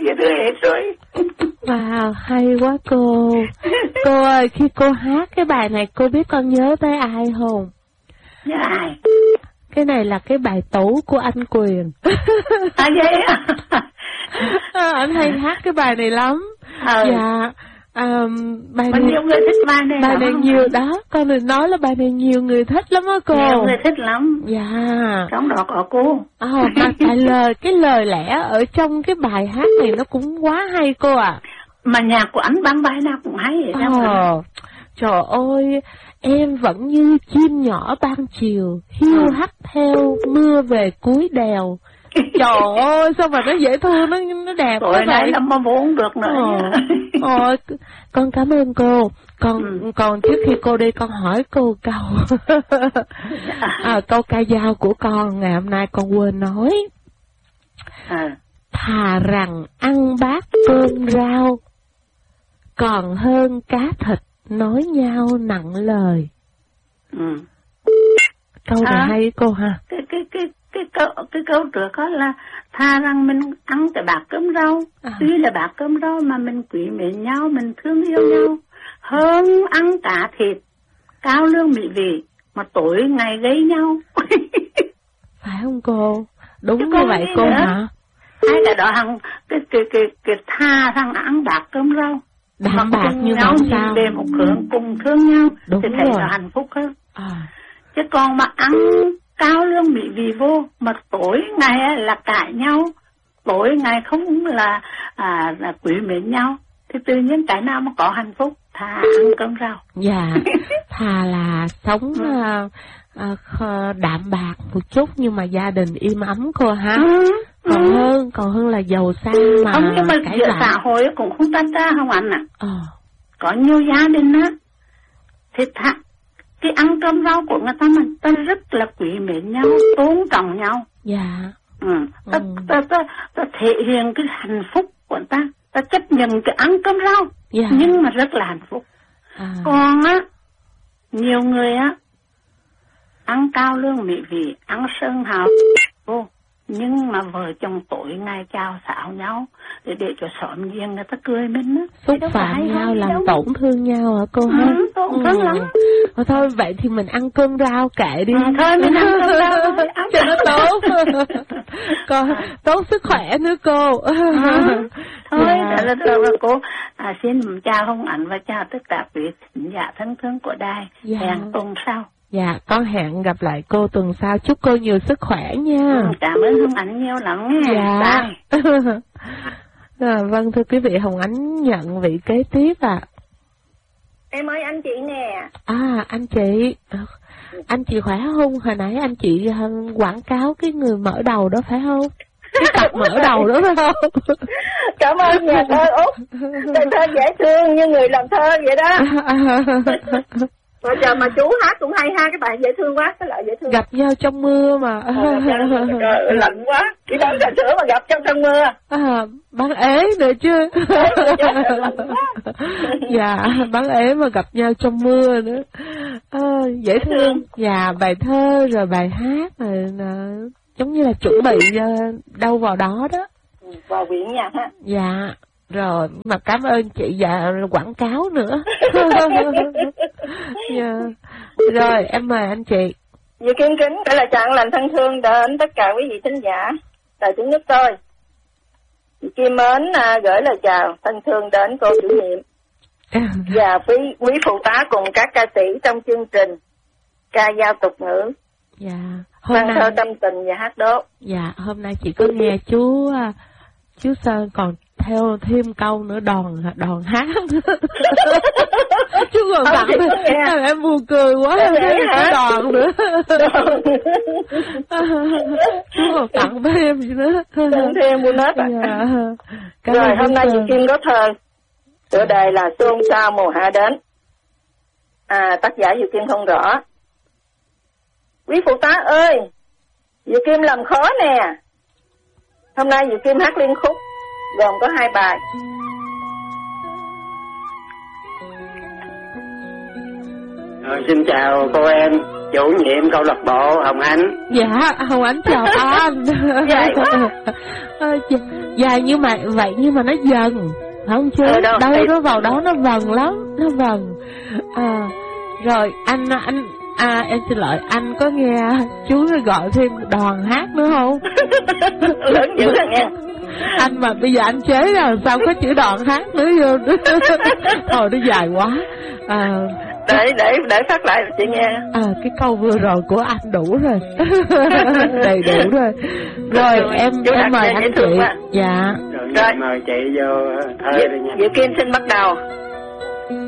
chia đưa hết rồi. Wow, hay quá cô. Cô ơi, khi cô hát cái bài này cô biết con nhớ tới ai không? Nhớ ai? Cái này là cái bài tấu của anh Quyền. Vậy á? Anh hay hát cái bài này lắm. Dạ. Bài này nhiều người thích bài này. Bài này nhiều đó, con đừng nói là bài này nhiều người thích lắm á cô. Nhiều người thích lắm. Dạ. Trong đó có cô. Mà cái lời lẽ ở trong cái bài hát này nó cũng quá hay cô ạ. Mà nhạc của anh băng bài nào cũng hay vậy đó. Trời ơi, em vẫn như chim nhỏ ban chiều, hiu hắt theo mưa về cuối đèo. Trời ơi, sao mà nó dễ thương, nó đẹp quá vậy. Này là mà vốn được nữa. Con cảm ơn cô. Còn trước khi cô đi con hỏi cô câu. Câu ca dao của con ngày hôm nay con quên nói. Thà rằng ăn bát cơm rau, còn hơn cá thịt nói nhau nặng lời. Câu này hay cô ha. Cái câu trước đó là thà rằng mình ăn cái bát cơm rau, tuy là bát cơm rau mà mình quý mến nhau, mình thương yêu nhau, hơn ăn cá thịt cao lương mỹ vị mà tối ngày gây nhau. Phải không cô? Đúng như vậy cô hả? Hay là đó hằng cái tha rằng ăn bát cơm rau, đạm bạc như nhau vậy sao? Để một hướng cùng thương nhau. Đúng thì rồi. thấy là hạnh phúc hơn. Chứ còn mà ăn cao lương mỹ vị vô mà tối ngày là cãi nhau, tối ngày không là quý mến nhau, thì tự nhiên cái nào mà có hạnh phúc, thà ăn cơm rau. Dạ. Thà là sống đạm bạc một chút nhưng mà gia đình im ấm cô ha. Còn hơn là giàu sang mà không. Nhưng mà cãi vã. xã hội cũng không tan ra không anh ạ. Có nhiều gia đình á thì cái ăn cơm rau của người ta mà ta rất là quý mến nhau, tôn trọng nhau. Dạ. Ta thể hiện cái hạnh phúc của ta chấp nhận cái ăn cơm rau. Nhưng mà rất là hạnh phúc. Còn á, nhiều người á ăn cao lương mỹ vị, ăn sơn hào nhưng mà vợ chồng tối ngày chào xạo nhau để cho xóm giềng người ta cười mình á. Xúc phạm nhau, làm tổn thương nhau hả cô ha? Tổn thương lắm. Thôi vậy thì mình ăn cơm rau kệ đi. Thôi mình ăn cơm rau cho nó tốt. Còn tốt sức khỏe nữa cô. Thôi là cô xin chào Hồng Ảnh và chào tất cả quý khán giả thân thương của đài. Hẹn tuần sau. Dạ, con hẹn gặp lại cô tuần sau. Chúc cô nhiều sức khỏe nha. Cảm ơn Hồng Ánh nhiều lắm nha. Dạ. Vâng, thưa quý vị, Hồng Ánh nhận vị kế tiếp ạ. Em ơi, anh chị nè. Anh chị khỏe không? Hồi nãy anh chị quảng cáo cái người mở đầu đó phải không? Cái cặp mở đầu đó phải không? Cảm ơn nhà thơ Út. Thơ dễ thương như người làm thơ vậy đó. Rồi giờ mà chú hát cũng hay ha, cái bài dễ thương quá, cái loại dễ thương. Gặp nhau trong mưa mà. Trời lạnh quá, cái bán trà sữa mà gặp trong cơn mưa. Bán ế nữa chứ. Dạ, bán ế mà gặp nhau trong mưa nữa. Dễ thương. Dạ, bài thơ rồi bài hát rồi giống như là chuẩn bị đâu vào đó đó. Vào quyển nhạc ha. Dạ. Rồi, mà cảm ơn chị và quảng cáo nữa. Rồi, em mời anh chị. Dì Kim kính phải là chặn lành thân thương đến tất cả quý vị thính giả Đài Tiếng Nước tôi. Dì Kim mến gửi lời chào thân thương đến cô chủ nhiệm và quý phụ tá cùng các ca sĩ trong chương trình ca dao tục ngữ. Dạ. Văn thơ tâm tình và hát đố. Dạ, hôm nay chị có nghe chú Sơn còn theo thêm câu nữa, đòn hát. Chú còn tặng em buồn cười quá, em thấy cái đòn nữa. Chú còn tặng với em gì nữa. Thêm buồn hết. Rồi hôm nay chị Kim có thơ tựa đề là Xôn xao mùa hạ đến. Tác giả Diệu Kim không rõ. Quý phụ tá ơi, Diệu Kim làm khó nè. Hôm nay Diệu Kim hát liên khúc gồm có 2 bài. Xin chào cô em. chủ nhiệm câu lạc bộ Hồng Ánh. Dạ, Hồng Ánh chào anh. Dài quá. Dài nhưng mà vậy nhưng mà nó dần, không chứ? Đâu nó vào đó nó vần lắm, nó vần. Rồi anh em xin lỗi, anh có nghe chú gọi thêm đoàn hát nữa không? Lớn dữ rồi nghe. Anh mà bây giờ anh chế ra sao có chữ đoàn hát nữa vô. Thôi nó dài quá. Để phát lại chị nghe. Cái câu vừa rồi của anh đủ rồi. Đầy đủ rồi. Rồi em mời anh chị. Dạ. Rồi mời chị vô thơ đi nha. Diệu Kim xin bắt đầu.